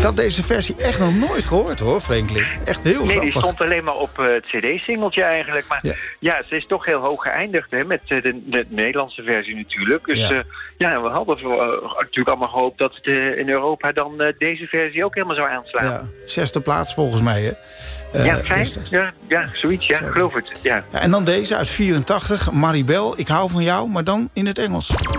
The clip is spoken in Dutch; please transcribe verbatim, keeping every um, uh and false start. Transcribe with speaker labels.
Speaker 1: had deze versie echt nog nooit gehoord, hoor, Franklin. Echt heel
Speaker 2: Nee,
Speaker 1: grappig.
Speaker 2: die stond alleen maar op uh, het cd-singeltje eigenlijk. Maar
Speaker 1: Ja.
Speaker 2: ja, ze is toch heel hoog geëindigd, hè, met uh, de, de Nederlandse versie natuurlijk. Dus
Speaker 1: Ja.
Speaker 2: ja, uh, ja we hadden uh, natuurlijk allemaal gehoopt dat het uh, in Europa dan uh, deze versie ook helemaal zou aanslaan.
Speaker 1: Ja, zesde plaats volgens mij, hè? Uh,
Speaker 2: ja, fijn.
Speaker 1: destijds.
Speaker 2: Ja, ja, zoiets. Ja,
Speaker 1: Zo.
Speaker 2: geloof het. Ja.
Speaker 1: Ja, en dan deze uit vierentachtig, Maribel, ik hou van jou, maar dan in het Engels.